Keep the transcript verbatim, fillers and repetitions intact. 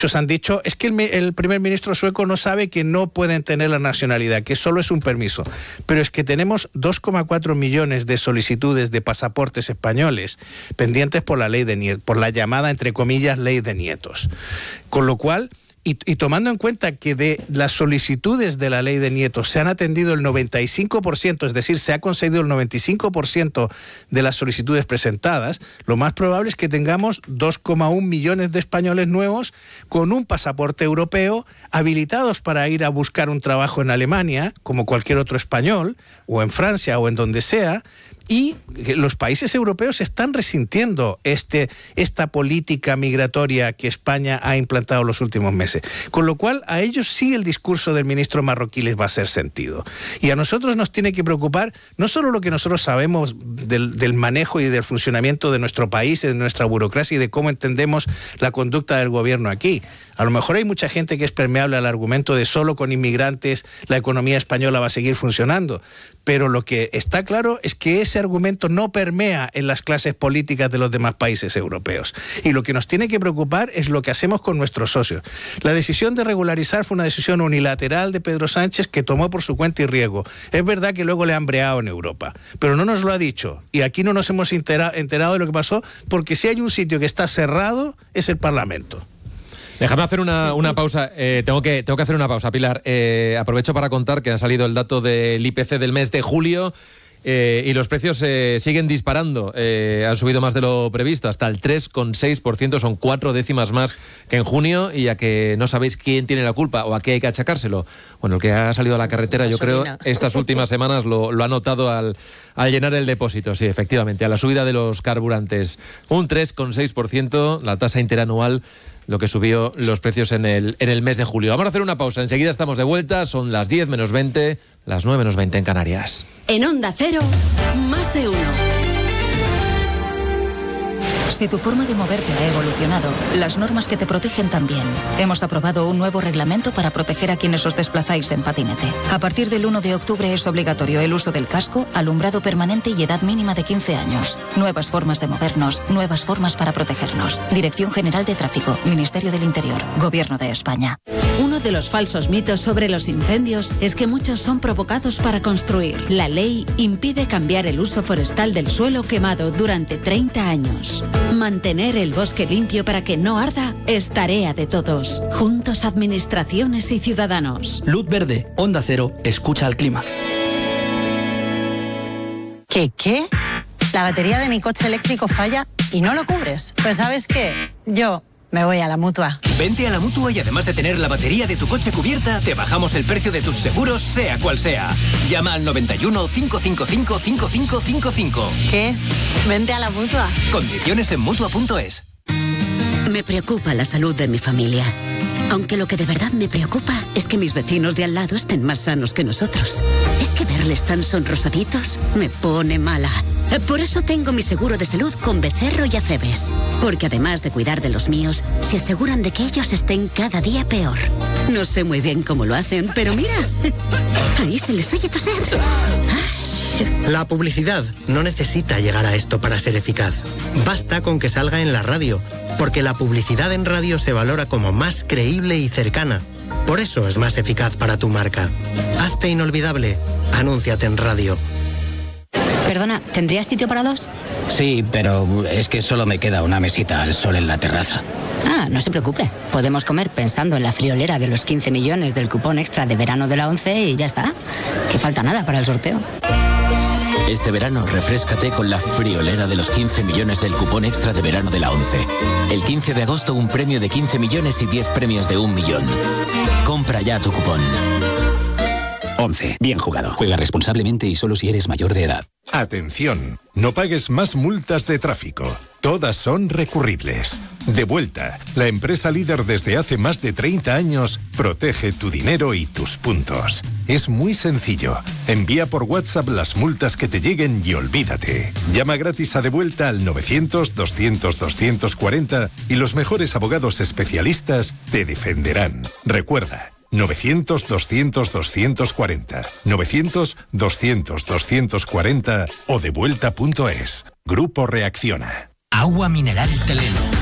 Muchos han dicho, es que el, el primer ministro sueco no sabe que no pueden tener la nacionalidad, que solo es un permiso. Pero es que tenemos dos coma cuatro millones de solicitudes de pasaportes españoles pendientes por la ley de nietos, por la llamada, entre comillas, ley de nietos. Con lo cual, y, y tomando en cuenta que de las solicitudes de la ley de nietos se han atendido el noventa y cinco por ciento, es decir, se ha concedido el noventa y cinco por ciento de las solicitudes presentadas, lo más probable es que tengamos dos coma uno millones de españoles nuevos con un pasaporte europeo, habilitados para ir a buscar un trabajo en Alemania, como cualquier otro español, o en Francia o en donde sea. Y los países europeos están resintiendo este, esta política migratoria que España ha implantado los últimos meses. Con lo cual, a ellos sí el discurso del ministro marroquí les va a hacer sentido. Y a nosotros nos tiene que preocupar no solo lo que nosotros sabemos del, del manejo y del funcionamiento de nuestro país, de nuestra burocracia y de cómo entendemos la conducta del gobierno aquí. A lo mejor hay mucha gente que es permeable al argumento de solo con inmigrantes la economía española va a seguir funcionando. Pero lo que está claro es que ese argumento no permea en las clases políticas de los demás países europeos. Y lo que nos tiene que preocupar es lo que hacemos con nuestros socios. La decisión de regularizar fue una decisión unilateral de Pedro Sánchez que tomó por su cuenta y riesgo. Es verdad que luego le ha hambreado en Europa, pero no nos lo ha dicho. Y aquí no nos hemos entera- enterado de lo que pasó, porque si hay un sitio que está cerrado, es el Parlamento. Déjame hacer una, una pausa. Eh, tengo, que, tengo que hacer una pausa, Pilar. Eh, aprovecho para contar que ha salido el dato del I P C del mes de julio eh, y los precios eh, siguen disparando. Eh, han subido más de lo previsto, hasta el tres coma seis por ciento. Son cuatro décimas más que en junio. Y ya que no sabéis quién tiene la culpa o a qué hay que achacárselo, bueno, el que ha salido a la carretera, yo creo, estas últimas semanas lo, lo ha notado al, al llenar el depósito. Sí, efectivamente, a la subida de los carburantes. Un tres coma seis por ciento, la tasa interanual, lo que subió los precios en el, en el mes de julio. Vamos a hacer una pausa, enseguida estamos de vuelta, son las diez menos veinte, las nueve menos veinte en Canarias. En Onda Cero, más de uno. Si tu forma de moverte ha evolucionado, las normas que te protegen también. Hemos aprobado un nuevo reglamento para proteger a quienes os desplazáis en patinete. A partir del uno de octubre es obligatorio el uso del casco, alumbrado permanente y edad mínima de quince años. Nuevas formas de movernos, nuevas formas para protegernos. Dirección General de Tráfico, Ministerio del Interior, Gobierno de España. Uno de los falsos mitos sobre los incendios es que muchos son provocados para construir. La ley impide cambiar el uso forestal del suelo quemado durante treinta años. Mantener el bosque limpio para que no arda es tarea de todos. Juntos, administraciones y ciudadanos. Luz verde, Onda Cero, escucha al clima. ¿Qué qué? La batería de mi coche eléctrico falla y no lo cubres. Pues ¿sabes qué? Yo me voy a la Mutua. Vente a la Mutua y además de tener la batería de tu coche cubierta, te bajamos el precio de tus seguros, sea cual sea. Llama al noventa y uno, cinco cinco cinco, cinco cinco cinco cinco. ¿Qué? Vente a la Mutua. Condiciones en Mutua punto es. Me preocupa la salud de mi familia. Aunque lo que de verdad me preocupa es que mis vecinos de al lado estén más sanos que nosotros. Es que verles tan sonrosaditos me pone mala. Por eso tengo mi seguro de salud con Becerro y Acebes. Porque además de cuidar de los míos, se aseguran de que ellos estén cada día peor. No sé muy bien cómo lo hacen, pero mira, ahí se les oye toser. La publicidad no necesita llegar a esto para ser eficaz. Basta con que salga en la radio, porque la publicidad en radio se valora como más creíble y cercana. Por eso es más eficaz para tu marca. Hazte inolvidable. Anúnciate en radio. Perdona, ¿tendrías sitio para dos? Sí, pero es que solo me queda una mesita al sol en la terraza. Ah, no se preocupe. Podemos comer pensando en la friolera de los quince millones del cupón extra de verano de la ONCE y ya está. Que falta nada para el sorteo. Este verano refréscate con la friolera de los quince millones del cupón extra de verano de la ONCE. El quince de agosto un premio de quince millones y diez premios de un millón. Compra ya tu cupón. ONCE. Bien jugado. Juega responsablemente y solo si eres mayor de edad. Atención, no pagues más multas de tráfico. Todas son recurribles. Devuelta, la empresa líder desde hace más de treinta años, protege tu dinero y tus puntos. Es muy sencillo. Envía por WhatsApp las multas que te lleguen y olvídate. Llama gratis a Devuelta al novecientos, doscientos, doscientos cuarenta y los mejores abogados especialistas te defenderán. Recuerda, novecientos, doscientos, doscientos cuarenta, novecientos, doscientos, doscientos cuarenta o devuelta punto es. Grupo Reacciona. Agua mineral Telelo.